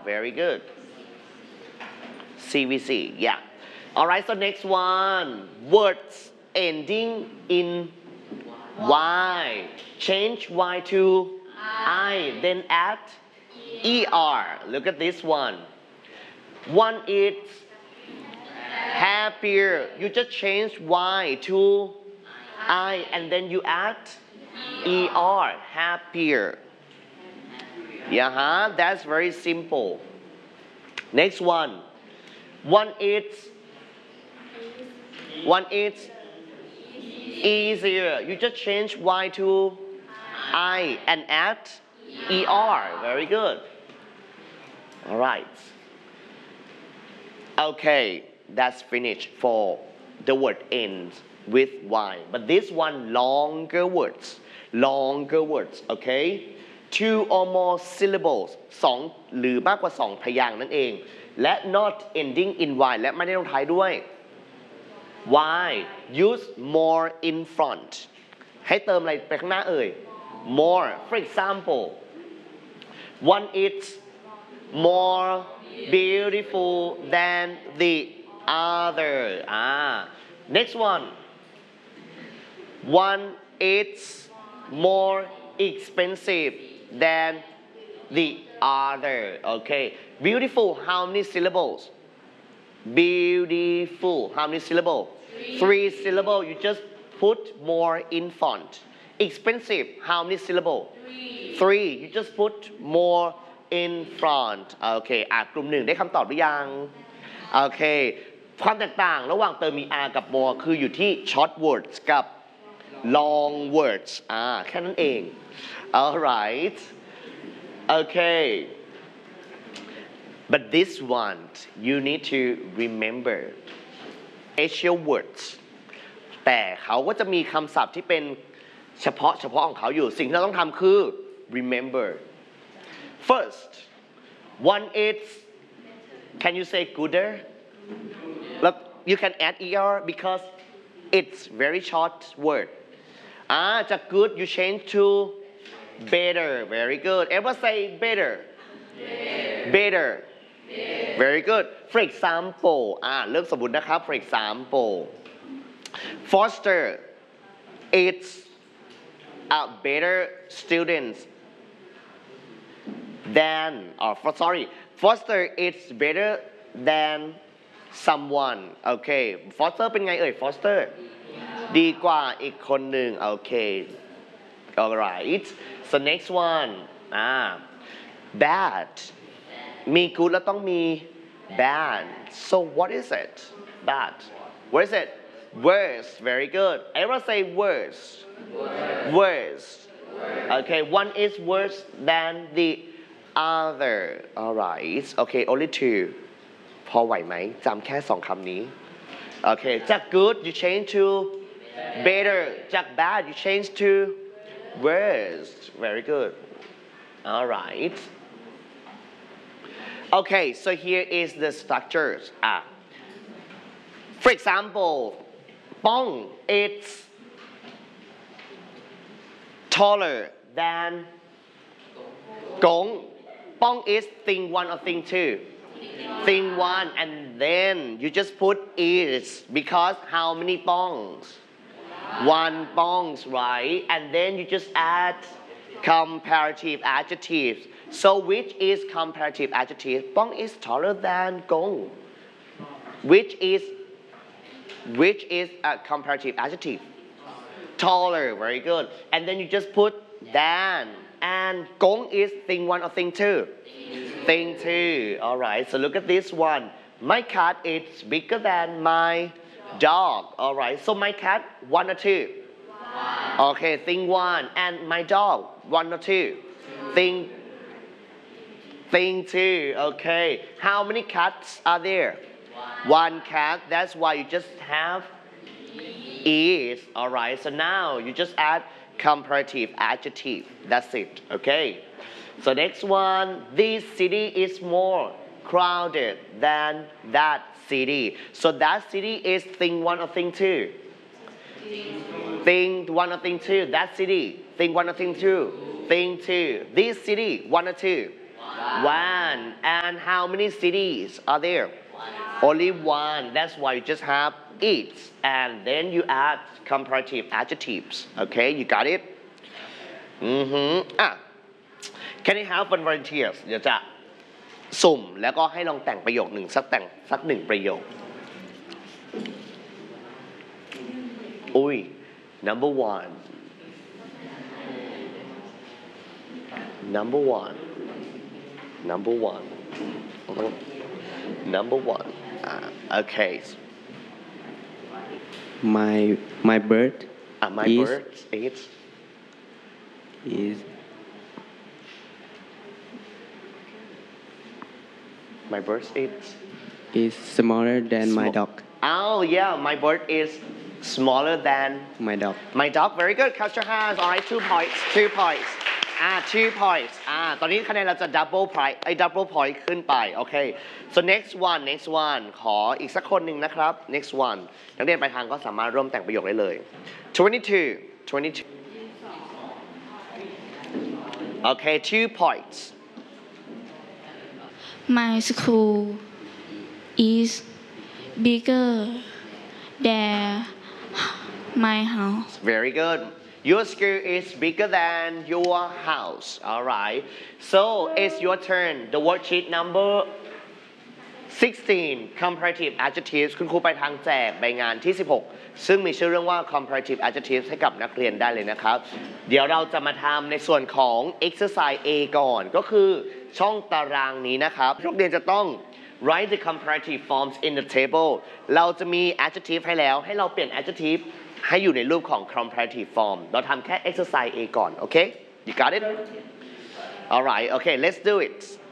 Very good. CVC, yeah. All right, so next one. Words ending in Y. Change Y to I, then add ER. Look at this one. One is happier. You just change Y to I and then you add ER. Happier. Yeah, that's very simple. Next one. One is easier. You just change Y to I and add ER. Very good. All right. Okay, that's finished for the word ends with Y. But this one, longer words. Longer words, okay? Two or more syllables สองหรือมากกว่าสองพยางค์นั่นเองและ not ending in Y และไม่ได้ลงท้ายด้วย Y use more in front ให้เติมอะไรไปข้างหน้าเอ่ย more for example one is more beautiful than the other next one is more expensive than the other okay beautiful how many syllables beautiful how many syllables three syllables you just put more in front expensive how many syllables three you just put more in front โอเคกลุ่มหนึ่งได้คำตอบหรือยังโอเคความแตกต่างระหว่างเติมมี r กับ more คืออยู่ที่ short words กับ long words แค่นั้นเอง alright okay but this one you need to remember special words แต่เขาก็จะมีคำศัพท์ที่เป็นเฉพาะของเขาอยู่สิ่งที่เราต้องทำคือ remember first one is can you say gooder you can add er because it's very short wordจาก good you change to better very good everyone say better very good for example เริ่มสมมุตินะครับ for example Foster it's a better students than Foster it's better than someone okay Foster เป็นไงเอ่ย Foster ดีกว่าอีกคนหนึ่ง okay alright so next one bad มี good แล้วต้องมี bad so what is it bad what is it worse very good everyone say worse okay one is worse than the other alright okay only two พอไหวไหมจำแค่สองคำนี้ okay จาก good you change to better จาก bad you change to worse very good alright okay so here is the structures for example Pong it's taller than Gong Pong is thing one or thing two thing one and then you just put is because how many pongs one pongs right and then you just add comparative adjectives so which is comparative adjective Pong is taller than Gong which is a comparative adjective taller very good and then you just put than and Gong is thing one or thing two thing two alright so look at this one my cat is bigger than my dog alright so my cat one or two okay thing one and my dog one or two thing two okay how many cats are there one cat that's why you just have is alright so now you just add comparative adjective that's it okay so next one this city is more crowded than that city so that city is thing one or thing two thing one or thing two that city thing one or thing two thing two this city one or two One. And how many cities are there? Only one. That's why you just have it. And then you add comparative adjectives. Okay, you got it? Can I have one volunteers เดี๋ยวจะสุ่มแล้วก็ให้ลองแต่งประโยคหนึ่งสักหนึ่งประโยค อุ้ย number one number one number one number one okay My bird my is bird is my bird is smaller than my dog. Oh yeah my bird is smaller than My dog. my dog very good catch your hands alright 2 points 2 points ตอนนี้คะแนนเราจะ double point ขึ้นไปโอเค so next one ขออีกสักคนหนึ่งนะครับ next one นักเรียนปลายทางก็สามารถร่วมแต่งประโยคได้เลย 22 okay 2 points My school is bigger than my house. Very good. Your school is bigger than your house. All right. So it's your turn. The worksheet number 16 comparative adjectives คุณครูไปทางแจกใบงานที่ 16 ซึ่งมีชื่อเรื่องว่า comparative adjectives ให้กับนักเรียนได้เลยนะครับ เดี๋ยวเราจะมาทำในส่วนของ exercise A ก่อน ก็คือช่องตารางนี้นะครับนักเรียนจะต้อง write the comparative forms in the table เราจะมี adjective ให้แล้วให้เราเปลี่ยน adjective ให้อยู่ในรูปของ comparative form เราทำแค่ exercise A ก่อน โอเค you got it alright okay let's do it